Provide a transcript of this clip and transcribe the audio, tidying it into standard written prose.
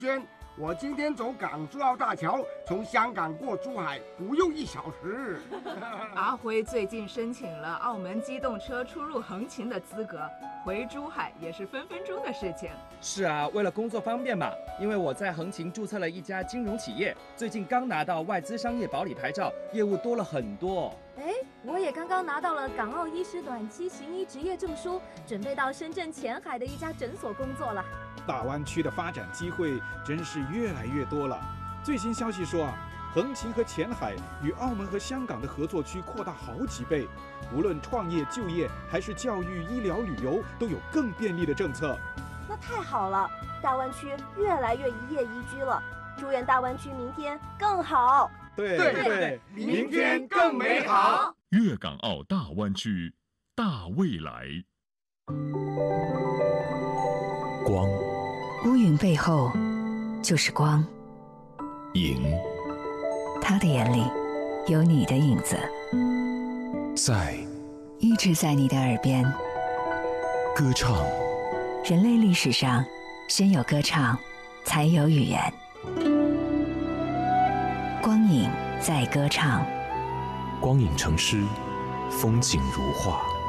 间，我今天走港珠澳大桥，从香港过珠海不用1小时。 阿辉最近申请了澳门机动车出入横琴的资格，回珠海也是分分钟的事情。 是啊，为了工作方便嘛，因为我在横琴注册了一家金融企业，最近刚拿到外资商业保理牌照，业务多了很多。 我也刚刚拿到了港澳医师短期行医执业证书，准备到深圳前海的一家诊所工作了。 大湾区的发展机会真是越来越多了。最新消息说横琴和前海与澳门和香港的合作区扩大好几倍，无论创业、就业还是教育、医疗、旅游，都有更便利的政策。 那太好了，大湾区越来越一夜宜居了。祝愿大湾区明天更好。 对， 明天更美好。 粤港澳大湾区，大未来。 光， 乌云背后就是光。 影， 他的眼里有你的影子， 在， 一直在你的耳边。 歌唱， 人类历史上，先有歌唱，才有语言。光影在歌唱， 光影成诗，风景如画。